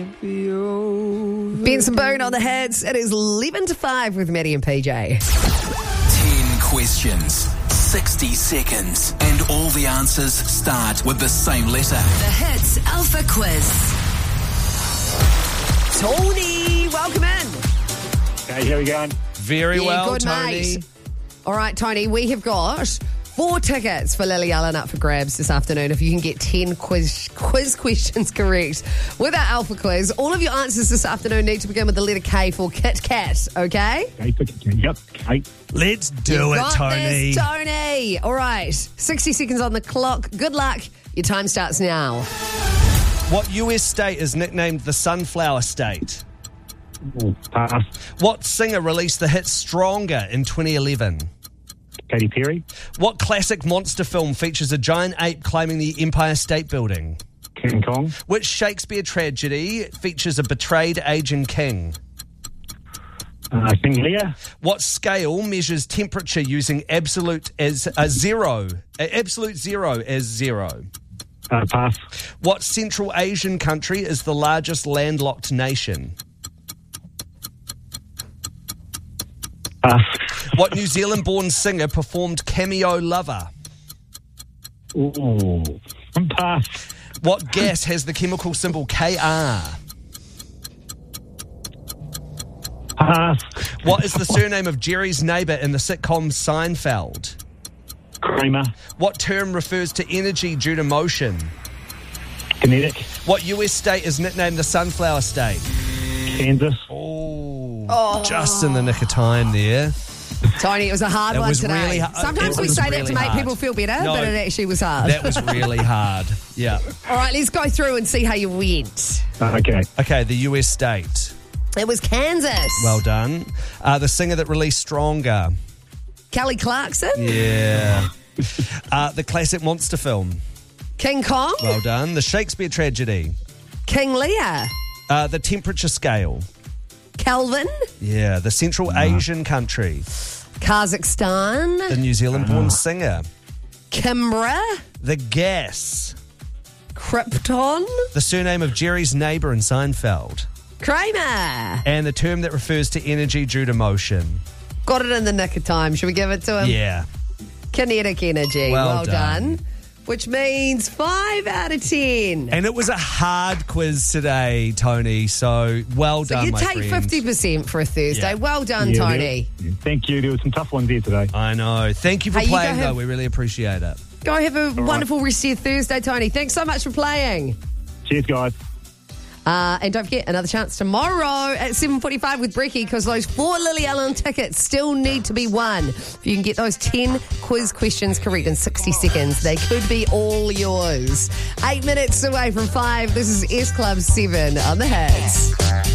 Benson Boone on the hits. It is 11 to 5 with Maddie and PJ. 10 questions, 60 seconds, and all the answers start with the same letter. The Hits Alpha Quiz. Tony, welcome in. Okay, here we go. Very well, good, Tony. mate. All right, Tony, we have got 4 tickets for Lily Allen up for grabs this afternoon if you can get 10 quiz questions correct with our Alpha Quiz. All of your answers this afternoon need to begin with the letter K for Kit Kat, okay? Yep, okay. Let's do it, Got Tony. this, Tony. All right, 60 seconds on the clock. Good luck. Your time starts now. What US state is nicknamed the Sunflower State? Ooh, pass. What singer released the hit Stronger in 2011? Katy Perry. What classic monster film features a giant ape climbing the Empire State Building? King Kong. Which Shakespeare tragedy features a betrayed aging king? King Lear. What scale measures temperature using absolute zero as zero? Pass. What Central Asian country is the largest landlocked nation? Pass. What New Zealand-born singer performed Cameo Lover? Ooh, pass. What gas has the chemical symbol Kr? Pass. What is the surname of Jerry's neighbour in the sitcom Seinfeld? Kramer. What term refers to energy due to motion? Kinetic. What US state is nicknamed the Sunflower State? Kansas. Oh, just in the nick of time there. Tony, it was a hard one today. Really hard. Sometimes we say that to make people feel better, No, but it actually was hard. That was really hard. Yeah. All right, let's go through and see how you went. Okay. Okay, the US state. It was Kansas. Well done. The singer that released Stronger. Kelly Clarkson. Yeah. The classic monster film. King Kong. Well done. The Shakespeare tragedy. King Lear. The temperature scale. Kelvin. Yeah. The Central Asian country. Kazakhstan. The New Zealand-born singer. Kimbra. The gas. Krypton. The surname of Jerry's neighbour in Seinfeld. Kramer. And the term that refers to energy due to motion. Got it in the nick of time. Should we give it to him? Yeah. Kinetic energy. Well done. Which means 5 out of 10. And it was a hard quiz today, Tony, so well So done, you my take friend. 50% for a Thursday. Yeah. Well done, Yeah, Tony. Thank you. There were some tough ones here today. I know. Thank you for Hey, you playing, go have- though. We really appreciate it. Go have a wonderful rest of your Thursday, Tony. Thanks so much for playing. Cheers, guys. And don't forget, another chance tomorrow at 7:45 with Brecky, because those 4 Lily Allen tickets still need to be won. If you can get those 10 quiz questions correct in 60 seconds, they could be all yours. 8 minutes away from 5. This is S Club 7 on the Hits.